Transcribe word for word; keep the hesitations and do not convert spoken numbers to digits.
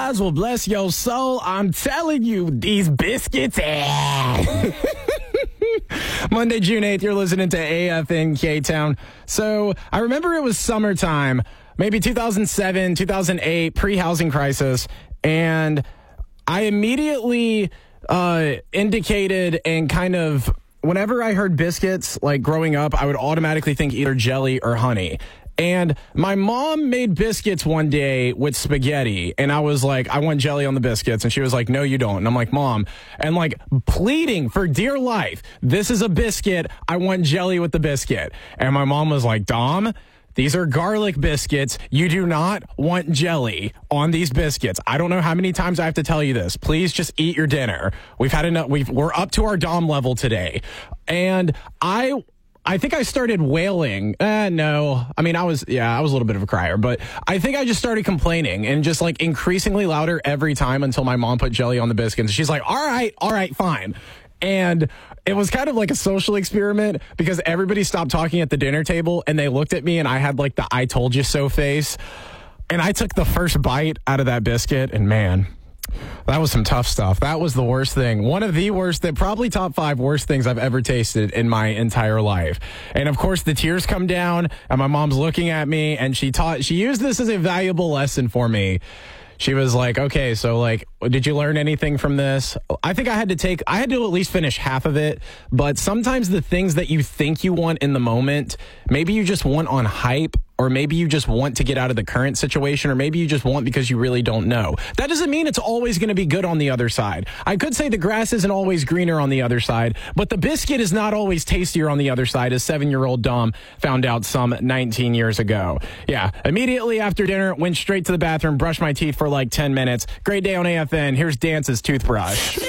guys will bless your soul. I'm telling you, these biscuits. Eh. Monday, June eighth, you're listening to A F N K-Town. So I remember it was summertime, maybe two thousand seven, two thousand eight, pre-housing crisis, and I immediately uh, indicated and kind of, whenever I heard biscuits, like growing up, I would automatically think either jelly or honey. And my mom made biscuits one day with spaghetti, and I was like, I want jelly on the biscuits. And she was like, no, you don't. And I'm like, Mom, and like pleading for dear life, this is a biscuit. I want jelly with the biscuit. And my mom was like, Dom, these are garlic biscuits. You do not want jelly on these biscuits. I don't know how many times I have to tell you this. Please just eat your dinner. We've had enough. We've, we're up to our Dom level today. And I... I think I started wailing. Uh, no, I mean, I was, yeah, I was a little bit of a crier, but I think I just started complaining and just like increasingly louder every time until my mom put jelly on the biscuits. She's like, all right, all right, fine. And it was kind of like a social experiment because everybody stopped talking at the dinner table and they looked at me and I had like the I told you so face. And I took the first bite out of that biscuit and man, that was some tough stuff. That was the worst thing. One of the worst, that probably top five worst things I've ever tasted in my entire life. And of course, the tears come down, and my mom's looking at me, and she taught, she used this as a valuable lesson for me. She was like, okay, so like, did you learn anything from this? I think I had to take, I had to at least finish half of it. But sometimes the things that you think you want in the moment, maybe you just want on hype, or maybe you just want to get out of the current situation, or maybe you just want because you really don't know. That doesn't mean it's always going to be good on the other side. I could say the grass isn't always greener on the other side, but the biscuit is not always tastier on the other side, as seven-year-old Dom found out some nineteen years ago. Yeah, immediately after dinner, went straight to the bathroom, brushed my teeth for like ten minutes. Great day on A F N. Here's Dance's Toothbrush.